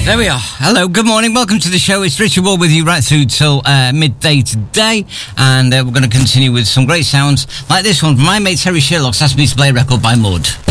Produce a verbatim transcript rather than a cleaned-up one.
There we are. Hello, good morning. Welcome to the show. It's Richard Ward with you right through till uh, midday today. And uh, we're going to continue with some great sounds like this one from my mate Terry Sherlock's Asked Me to Play a Record by Maud.